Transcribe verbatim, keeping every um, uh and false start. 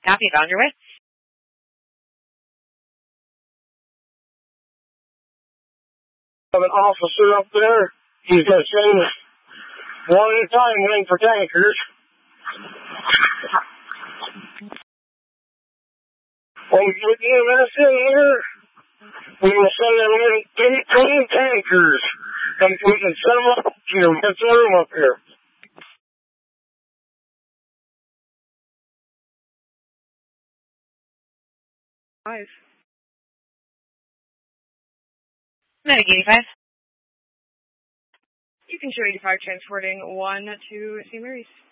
Copy, on your way. Have an officer up there. He's going to send one at a time waiting for tankers. When we get E M S in here, we will send them in eighteen tankers. And we can set them up, you know, get the room up here. Five. Medic eighty-five. You can show eighty-five transporting one to Saint Mary's.